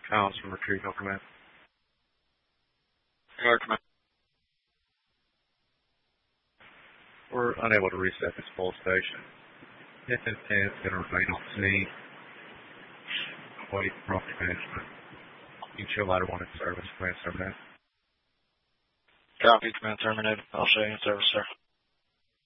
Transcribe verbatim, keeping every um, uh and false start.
Collins from Retrieval Command. Guard Command. We're unable to reset this full station. F F ten is going to remain on scene. Wait for prompt management. You can show ladder one in service. Command terminated. Copy, command terminated. I'll show you in service, sir.